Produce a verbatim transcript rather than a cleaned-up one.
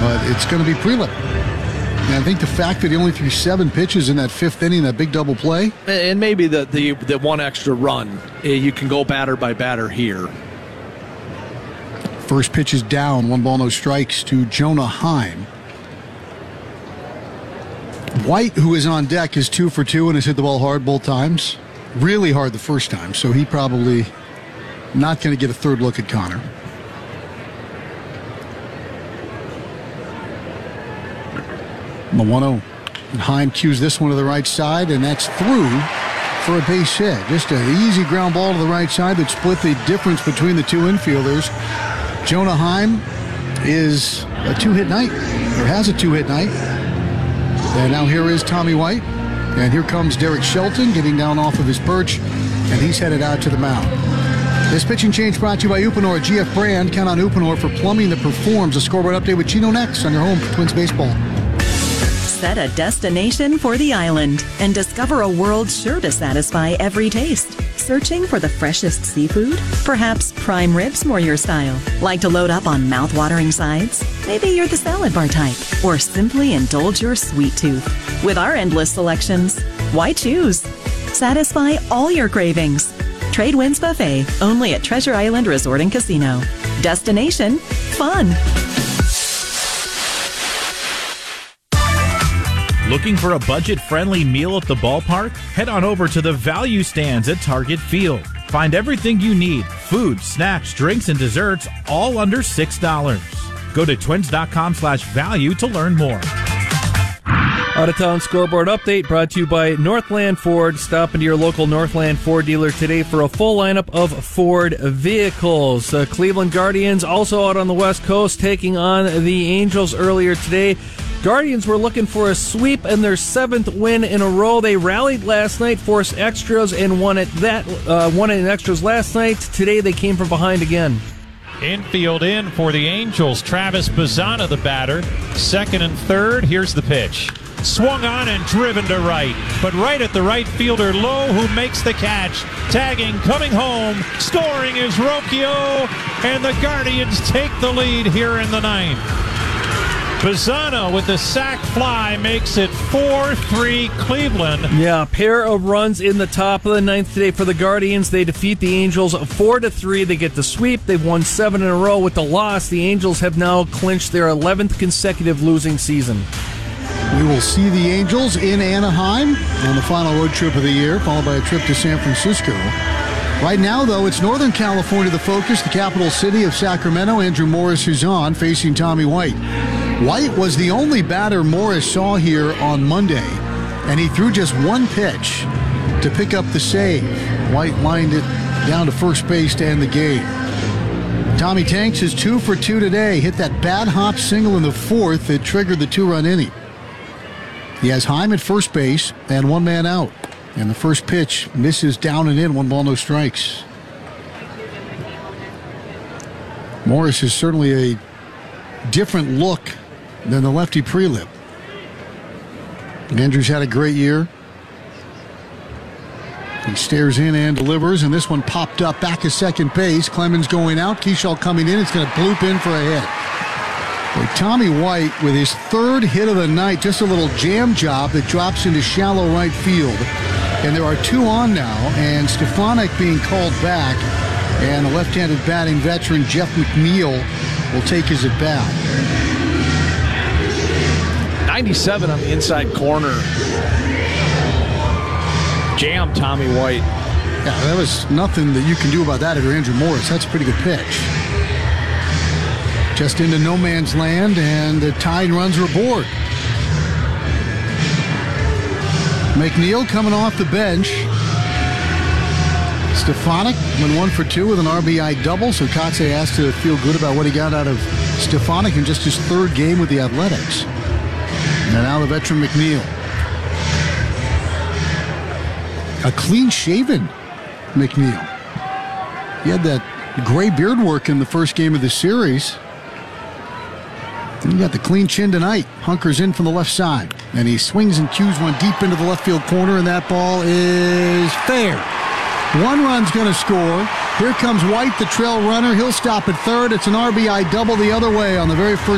but it's going to be Prelip. And I think the fact that he only threw seven pitches in that fifth inning, that big double play. And maybe the, the, the one extra run, you can go batter by batter here. First pitch is down, one ball, no strikes to Jonah Heim. White, who is on deck, is two for two and has hit the ball hard both times. Really hard the first time, so he probably not going to get a third look at Connor. The one oh. And Heim cues this one to the right side, and that's through for a base hit. Just an easy ground ball to the right side that split the difference between the two infielders. Jonah Heim is a two-hit night, or has a two-hit night. And now here is Tommy White. And here comes Derek Shelton getting down off of his perch, and he's headed out to the mound. This pitching change brought to you by Uponor, G F brand. Count on Uponor for plumbing that performs. A scoreboard update with Chino next on your home for Twins baseball. Set a destination for the island and discover a world sure to satisfy every taste. Searching for the freshest seafood? Perhaps prime ribs more your style. Like to load up on mouth-watering sides? Maybe you're the salad bar type. Or simply indulge your sweet tooth. With our endless selections, why choose? Satisfy all your cravings. Trade Winds Buffet, only at Treasure Island Resort and Casino. Destination, fun. Looking for a budget-friendly meal at the ballpark? Head on over to the Value Stands at Target Field. Find everything you need, food, snacks, drinks, and desserts, all under six dollars. Go to twins.com slash value to learn more. Out-of-town scoreboard update brought to you by Northland Ford. Stop into your local Northland Ford dealer today for a full lineup of Ford vehicles. Uh, Cleveland Guardians also out on the West Coast taking on the Angels earlier today. Guardians were looking for a sweep and their seventh win in a row. They rallied last night, forced extras, and won it that uh, won it in extras last night. Today they came from behind again. Infield in for the Angels. Travis Bazzana, the batter. Second and third. Here's the pitch. Swung on and driven to right, but right at the right fielder, Lowe, who makes the catch. Tagging, coming home, scoring is Rocchio, and the Guardians take the lead here in the ninth. Bazzana with the sac fly makes it four three Cleveland. Yeah, a pair of runs in the top of the ninth today for the Guardians. They defeat the Angels four to three. They get the sweep. They've won seven in a row. With the loss, the Angels have now clinched their eleventh consecutive losing season. We will see the Angels in Anaheim on the final road trip of the year, followed by a trip to San Francisco. Right now, though, it's Northern California the focus, the capital city of Sacramento. Andrew Morris is on, facing Tommy White. White was the only batter Morris saw here on Monday, and he threw just one pitch to pick up the save. White lined it down to first base to end the game. Tommy Tanks is two for two today. Hit that bad hop single in the fourth that triggered the two-run inning. He has Heim at first base and one man out. And the first pitch misses down and in, one ball, no strikes. Morris is certainly a different look than the lefty Prelip. Andrews had a great year. He stares in and delivers, and this one popped up back to second base. Clemens going out, Keishall coming in. It's going to bloop in for a hit. Boy, Tommy White with his third hit of the night, just a little jam job that drops into shallow right field. And there are two on now, and Stefanik being called back, and the left-handed batting veteran Jeff McNeil will take his at bat. ninety-seven on the inside corner. Jam Tommy White. Yeah, that was nothing that you can do about that if you're Andrew Morris. That's a pretty good pitch. Just into no man's land, and the tying runs are aboard. McNeil coming off the bench. Stefanik went one for two with an R B I double, so Kotze has to feel good about what he got out of Stefanik in just his third game with the Athletics. And now the veteran McNeil. A clean-shaven McNeil. He had that gray beard work in the first game of the series. And he got the clean chin tonight. Hunkers in from the left side. And he swings and cues one deep into the left field corner, and that ball is fair. One run's going to score. Here comes White, the trail runner. He'll stop at third. It's an R B I double the other way on the very first